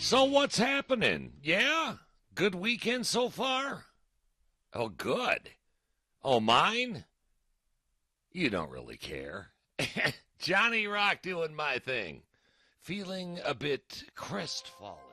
So what's happening? Yeah? Good weekend so far? Oh, good. Oh, mine? You don't really care. Johnny Rock doing my thing. Feeling a bit crestfallen.